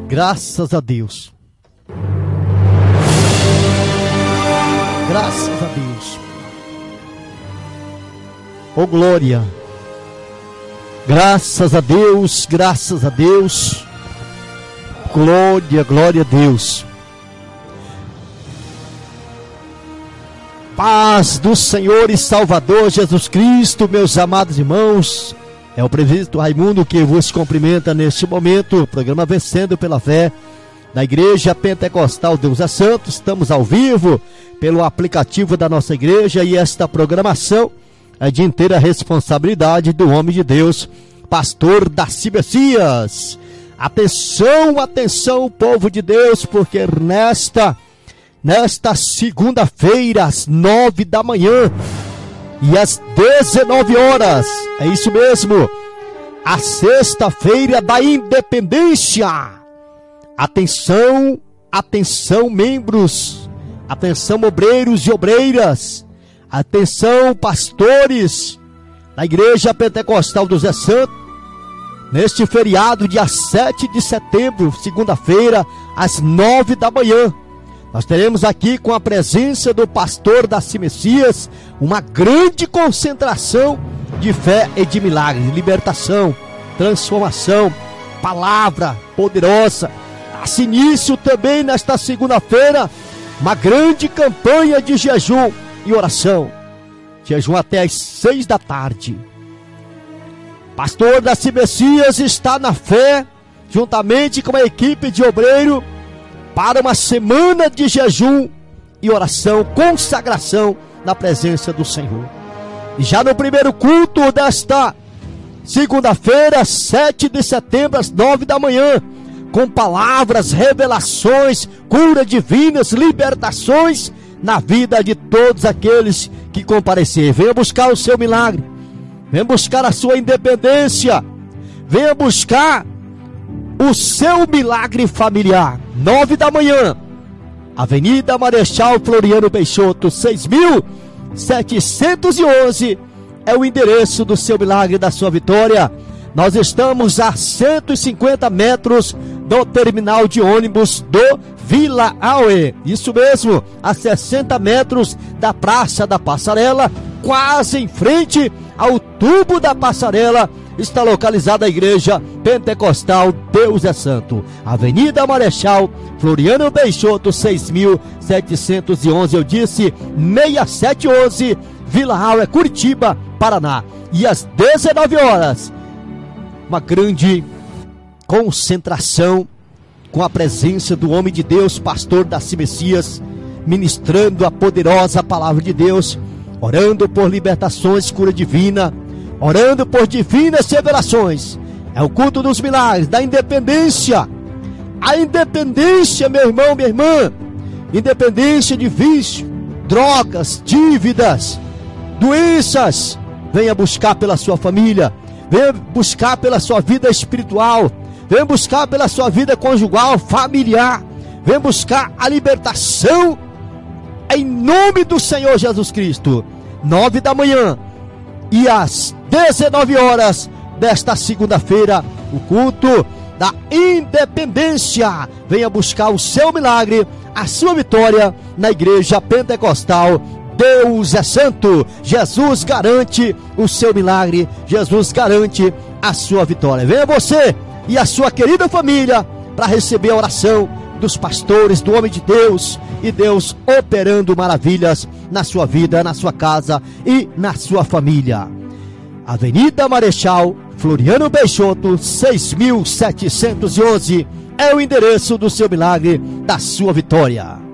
Graças a Deus. Graças a Deus. Oh glória. Graças a Deus, graças a Deus. Glória, glória a Deus. Paz do Senhor e Salvador Jesus Cristo, meus amados irmãos. É o presbítero Raimundo que vos cumprimenta neste momento. O programa Vencendo pela Fé da Igreja Pentecostal Deus é Santo. Estamos ao vivo pelo aplicativo da nossa igreja e esta programação é de inteira responsabilidade do homem de Deus, pastor Darcy Messias. Atenção, atenção, povo de Deus, porque nesta segunda-feira, às 9 da manhã e às 19 horas, é isso mesmo, a sexta-feira da independência. Atenção, atenção, membros, atenção, obreiros e obreiras, atenção, pastores da Igreja Pentecostal do Zé Santo. Neste feriado, dia 7 de setembro, segunda-feira, às 9 da manhã, nós teremos aqui, com a presença do pastor Darcy Messias, uma grande concentração de fé e de milagres, libertação, transformação, palavra poderosa. Dá-se início também nesta segunda-feira uma grande campanha de jejum e oração. Jejum até às 6 da tarde. Pastor Darcy Messias está na fé, juntamente com a equipe de obreiro, para uma semana de jejum e oração, consagração na presença do Senhor. E já no primeiro culto desta segunda-feira, 7 de setembro, às 9 da manhã, com palavras, revelações, curas divinas, libertações na vida de todos aqueles que comparecerem. Venha buscar o seu milagre, venha buscar a sua independência, venha buscar o seu milagre familiar. 9 da manhã, Avenida Marechal Floriano Peixoto, 6.711 é o endereço do seu milagre, da sua vitória. Nós estamos a 150 metros do terminal de ônibus do Vila Aue. Isso mesmo, a 60 metros da Praça da Passarela, quase em frente ao tubo da passarela, está localizada a Igreja Pentecostal Deus é Santo. Avenida Marechal Floriano Peixoto, 6.711, eu disse 6711, Vila Aue, Curitiba, Paraná. E às 19 horas, uma grande concentração com a presença do homem de Deus, pastor Darcy Messias, ministrando a poderosa palavra de Deus, orando por libertações, cura divina, orando por divinas revelações. É o culto dos milagres, da independência. A independência, meu irmão, minha irmã, independência de vício, drogas, dívidas, doenças. Venha buscar pela sua família, venha buscar pela sua vida espiritual, venha buscar pela sua vida conjugal, familiar, venha buscar a libertação em nome do Senhor Jesus Cristo. 9 da manhã e às 19 horas desta segunda-feira, o culto da independência. Venha buscar o seu milagre, a sua vitória na Igreja Pentecostal Deus é Santo. Jesus garante o seu milagre, Jesus garante a sua vitória. Venha você e a sua querida família para receber a oração dos pastores, do homem de Deus, e Deus operando maravilhas na sua vida, na sua casa e na sua família. Avenida Marechal Floriano Peixoto, 6.711 é o endereço do seu milagre, da sua vitória.